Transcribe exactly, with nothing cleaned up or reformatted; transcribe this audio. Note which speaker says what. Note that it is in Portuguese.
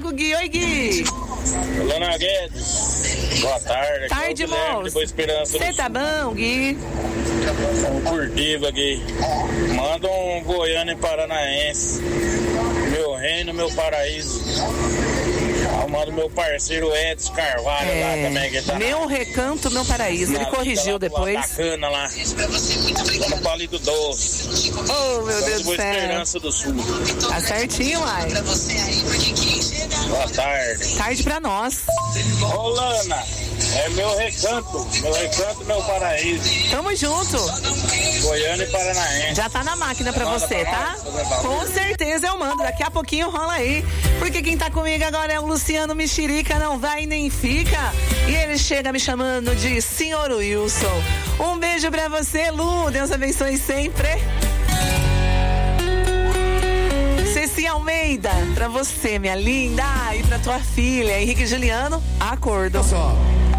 Speaker 1: comigo, Gui. Oi, Gui.
Speaker 2: Lana Guedes. Boa tarde.
Speaker 1: Tarde, moço. Você tá bom, Gui?
Speaker 2: Um curtivo aqui. Manda um goiano e paranaense. Meu reino, meu paraíso. Manda meu parceiro Edson Carvalho é, lá também. Que tá
Speaker 1: meu na, recanto, meu paraíso. Ele corrigiu lá, depois.
Speaker 2: Bacana lá. No Palito Doce.
Speaker 1: Oh, meu Deus do céu.
Speaker 2: Esperança do Sul.
Speaker 1: Tá certinho, Mai.
Speaker 2: Boa tarde.
Speaker 1: Tarde pra nós.
Speaker 2: Ô, Lana, é meu recanto. Meu recanto, meu paraíso.
Speaker 1: Tamo junto.
Speaker 2: Goiânia e Paranaense.
Speaker 1: Já tá na máquina pra Manda você, pra tá? Nós, com certeza eu mando. Daqui a pouquinho rola aí. Porque quem tá comigo agora é o Luciano Mexerica, não vai nem fica. E ele chega me chamando de Senhor Wilson. Um beijo pra você, Lu. Deus abençoe sempre. Ceci Almeida, pra você, minha linda. E pra tua filha, Henrique e Juliano, acordo.
Speaker 3: Só.